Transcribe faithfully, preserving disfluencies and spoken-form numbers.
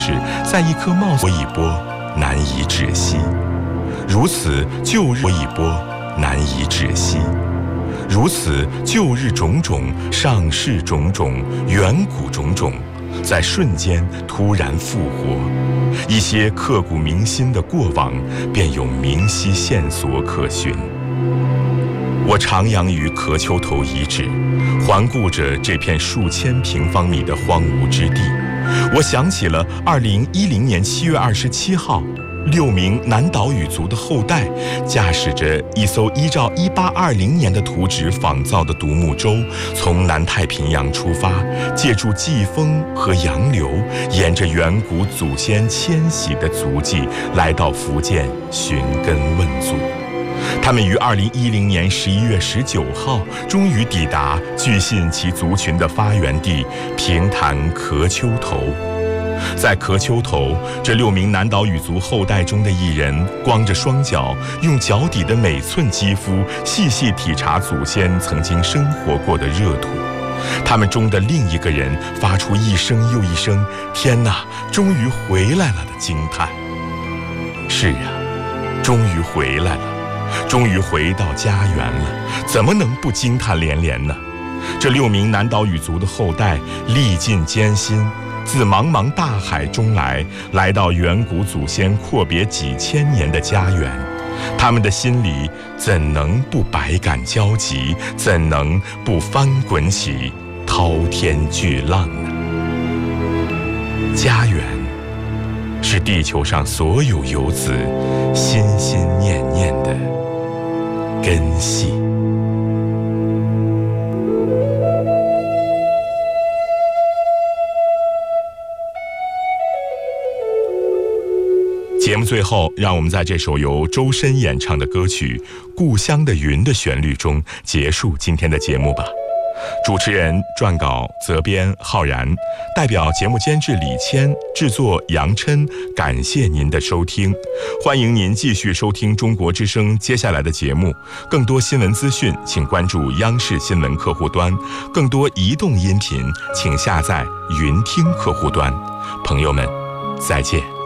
是在一颗帽子一波，难以止息。如此旧日一波，难以止息。如此旧日种种，上世种种，远古种种，在瞬间突然复活。一些刻骨铭心的过往，便有明晰线索可循。我徜徉于壳丘头遗址，环顾着这片数千平方米的荒芜之地，我想起了二零一零年七月二十七号，六名南岛语族的后代驾驶着一艘依照一八二零年的图纸仿造的独木舟，从南太平洋出发，借助季风和洋流，沿着远古祖先迁徙的足迹，来到福建寻根问祖。他们于二零一零年十一月十九号终于抵达据信其族群的发源地平潭壳丘头。在壳丘头，这六名南岛语族后代中的一人光着双脚，用脚底的每寸肌肤细细体察祖先曾经生活过的热土。他们中的另一个人发出一声又一声“天哪，终于回来了”的惊叹。是啊，终于回来了，终于回到家园了，怎么能不惊叹连连呢？这六名南岛语族的后代历尽艰辛，自茫茫大海中来，来到远古祖先阔别几千年的家园，他们的心里怎能不百感交集，怎能不翻滚起滔天巨浪呢？家园是地球上所有游子心心念念的根系。节目最后，让我们在这首由周深演唱的歌曲《故乡的云》的旋律中结束今天的节目吧。主持人、撰稿、责编浩然，代表节目监制李谦，制作杨琛，感谢您的收听。欢迎您继续收听中国之声接下来的节目。更多新闻资讯，请关注央视新闻客户端；更多移动音频，请下载云听客户端。朋友们，再见。